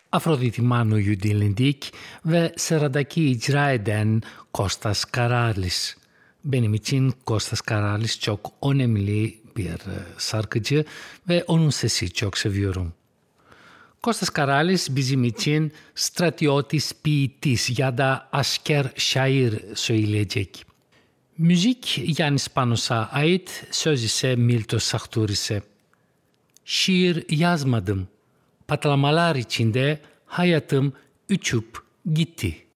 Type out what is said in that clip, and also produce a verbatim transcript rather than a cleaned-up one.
Afroditi Mano'yu dinledik ve sıradaki icra eden Kostas Karalis. Benim için Kostas Karalis çok önemli bir şarkıcı ve onun sesi çok seviyorum. Kostas Karalis bizim için stratiotis ποιητής ya da asker şair söyleyecek. Müzik Yannis Panos'a ait, söz ise Miltos Sartouris'e. Şiir yazmadım. Patlamalar içinde hayatım uçup gitti.